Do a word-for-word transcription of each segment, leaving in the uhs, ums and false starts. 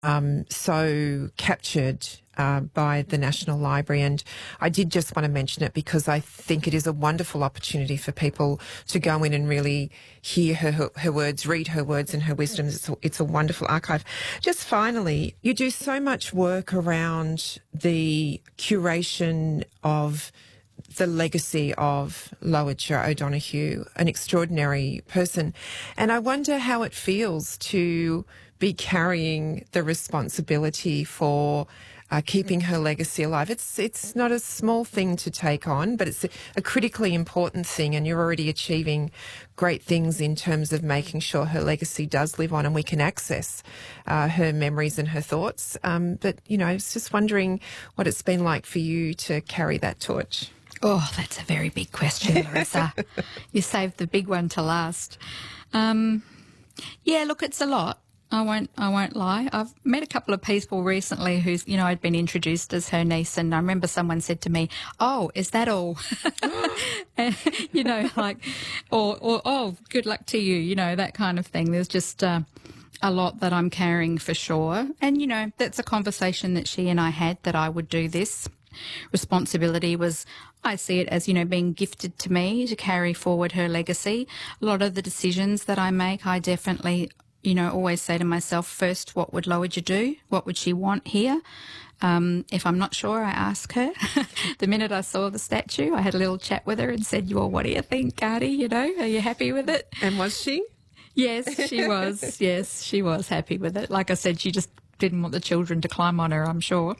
um, so captured uh, by the National Library. And I did just want to mention it because I think it is a wonderful opportunity for people to go in and really hear her, her, her words, read her words and her wisdoms. It's a, it's a wonderful archive. Just finally, you do so much work around the curation of the legacy of Lowitja O'Donoghue, an extraordinary person. And I wonder how it feels to be carrying the responsibility for uh, keeping her legacy alive. It's it's not a small thing to take on, but it's a, a critically important thing, and you're already achieving great things in terms of making sure her legacy does live on and we can access uh, her memories and her thoughts. Um, but, you know, I was just wondering what it's been like for you to carry that torch. Oh, that's a very big question, Larissa. You saved the big one to last. Um, yeah, look, it's a lot. I won't, I won't lie. I've met a couple of people recently who's, you know, I'd been introduced as her niece, and I remember someone said to me, "Oh, is that all?" And, you know, like, or, or, "Oh, good luck to you," you know, that kind of thing. There's just uh, a lot that I'm carrying for sure. And, you know, that's a conversation that she and I had, that I would do this. Responsibility was, I see it as, you know, being gifted to me to carry forward her legacy. A lot of the decisions that I make, I definitely, you know, always say to myself, first, what would Lowitja do? What would she want here? Um, if I'm not sure, I ask her. The minute I saw the statue, I had a little chat with her and said, well, what do you think, Cardi? You know, are you happy with it? And was she? Yes, she was. Yes, she was happy with it. Like I said, she just didn't want the children to climb on her, I'm sure.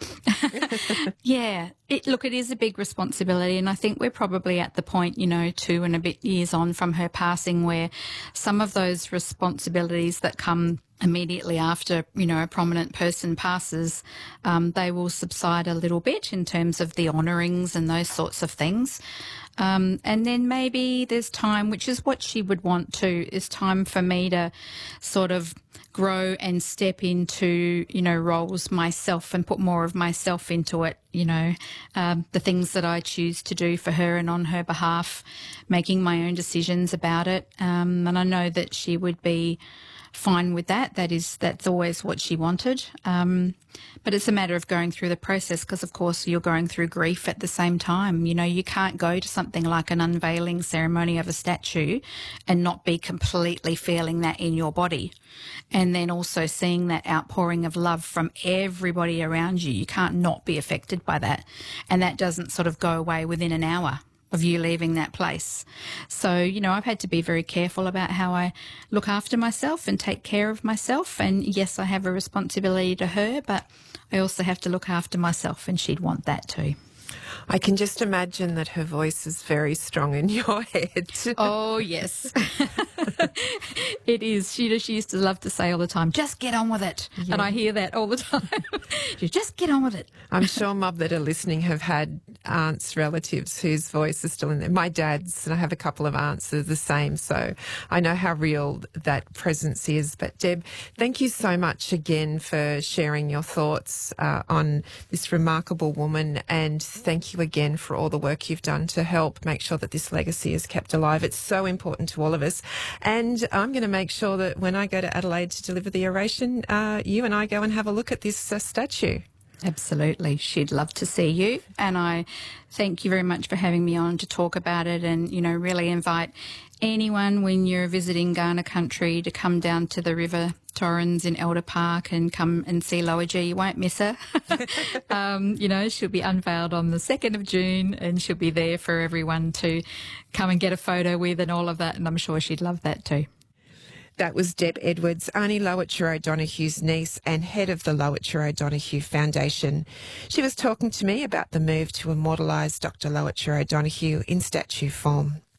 Yeah, it, look, it is a big responsibility, and I think we're probably at the point, you know, two and a bit years on from her passing, where some of those responsibilities that come immediately after, you know, a prominent person passes, um, they will subside a little bit in terms of the honourings and those sorts of things. Um, and then maybe there's time, which is what she would want to, is time for me to sort of grow and step into, you know, roles myself and put more of myself into it, you know, um, the things that I choose to do for her and on her behalf, making my own decisions about it. Um, and I know that she would be fine with that. That is, that's always what she wanted. Um, but it's a matter of going through the process, because, of course, you're going through grief at the same time. You know, you can't go to something like an unveiling ceremony of a statue and not be completely feeling that in your body. And then also seeing that outpouring of love from everybody around you. You can't not be affected by that. And that doesn't sort of go away within an hour of you leaving that place. So, you know, I've had to be very careful about how I look after myself and take care of myself. And yes, I have a responsibility to her, but I also have to look after myself, and she'd want that too. I can just imagine that her voice is very strong in your head. Oh, yes. It is. She, she used to love to say all the time, just get on with it. Yeah. And I hear that all the time. You just get on with it. I'm sure mob that are listening have had aunts, relatives whose voice is still in there. My dad's, and I have a couple of aunts that are the same, so I know how real that presence is. But Deb, thank you so much again for sharing your thoughts uh, on this remarkable woman, and thank you again for all the work you've done to help make sure that this legacy is kept alive. It's so important to all of us. And I'm going to make sure that when I go to Adelaide to deliver the oration, uh, you and I go and have a look at this uh, statue. Absolutely. She'd love to see you. And I thank you very much for having me on to talk about it, and, you know, really invite anyone when you're visiting Kaurna country to come down to the River Torrens in Elder Park and come and see Lowitja. You won't miss her. um, you know, she'll be unveiled on the second of June, and she'll be there for everyone to come and get a photo with and all of that. And I'm sure she'd love that too. That was Deb Edwards, Aunty Lowitja O'Donoghue's niece and head of the Lowitja O'Donoghue Foundation. She was talking to me about the move to immortalise Doctor Lowitja O'Donoghue in statue form.